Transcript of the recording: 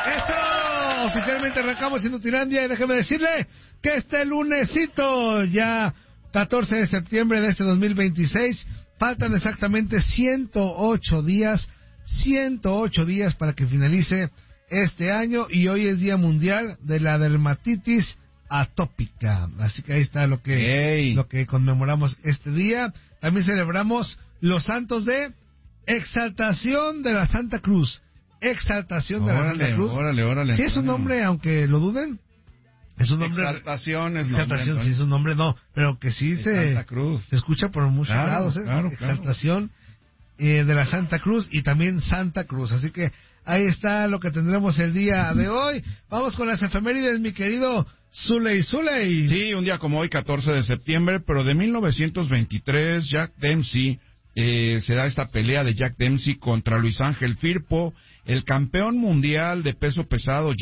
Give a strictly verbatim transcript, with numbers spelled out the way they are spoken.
¡Eso! Oficialmente arrancamos Inutilandia y déjeme decirle que este lunesito, ya catorce de septiembre de este dos mil veintiséis, faltan exactamente ciento ocho días, ciento ocho días para que finalice este año, y hoy es Día Mundial de la Dermatitis Atópica. Así que ahí está lo que, hey. lo que conmemoramos este día. También celebramos los santos de Exaltación de la Santa Cruz. Exaltación órale, de la Santa Cruz. Órale, órale. Sí es un nombre, aunque lo duden. Es un nombre. Exaltación es Exaltación, nombre, sí es un nombre, no, pero que sí se, Santa Cruz. se escucha por muchos claro, lados. ¿eh? Claro, Exaltación eh, de la Santa Cruz y también Santa Cruz. Así que ahí está lo que tendremos el día de hoy. Vamos con las efemérides, mi querido Zuley Zuley. Sí, un día como hoy, catorce de septiembre, pero de mil novecientos veintitrés, Jack Dempsey, eh, se da esta pelea de Jack Dempsey contra Luis Ángel Firpo, el campeón mundial de peso pesado.